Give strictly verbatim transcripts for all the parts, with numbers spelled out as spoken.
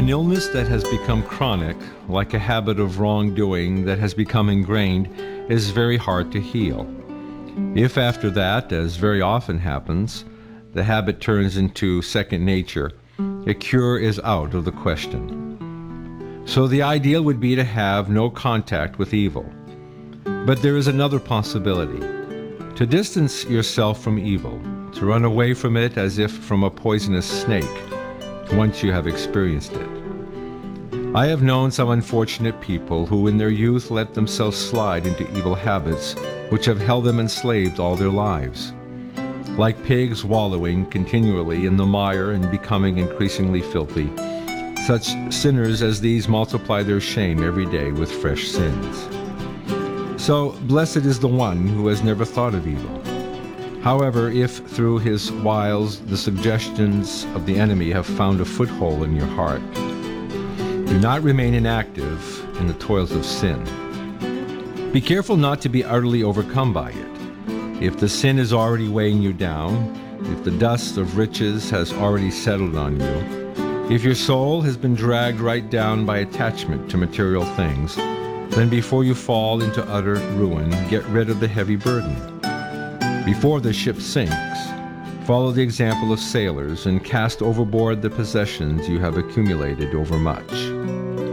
An illness that has become chronic, like a habit of wrongdoing that has become ingrained, is very hard to heal. If after that, as very often happens, the habit turns into second nature, a cure is out of the question. So the ideal would be to have no contact with evil. But there is another possibility: to distance yourself from evil, to run away from it as if from a poisonous snake, once you have experienced it. I have known some unfortunate people who in their youth let themselves slide into evil habits which have held them enslaved all their lives. Like pigs wallowing continually in the mire and becoming increasingly filthy, such sinners as these multiply their shame every day with fresh sins. So blessed is the one who has never thought of evil. However, if through his wiles the suggestions of the enemy have found a foothold in your heart, do not remain inactive in the toils of sin. Be careful not to be utterly overcome by it. If the sin is already weighing you down, if the dust of riches has already settled on you, if your soul has been dragged right down by attachment to material things, then before you fall into utter ruin, get rid of the heavy burden. Before the ship sinks, follow the example of sailors and cast overboard the possessions you have accumulated overmuch.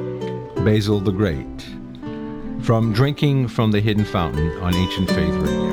Basil the Great. From Drinking from the Hidden Fountain on Ancient Faith Radio.